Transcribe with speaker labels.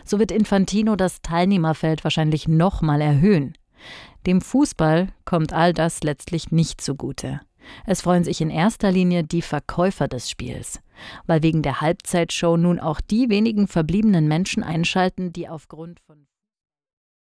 Speaker 1: So wird Infantino das Teilnehmerfeld wahrscheinlich nochmal erhöhen. Dem Fußball kommt all das letztlich nicht zugute. Es freuen sich in erster Linie die Verkäufer des Spiels, weil wegen der Halbzeitshow nun auch die wenigen verbliebenen Menschen einschalten, die aufgrund von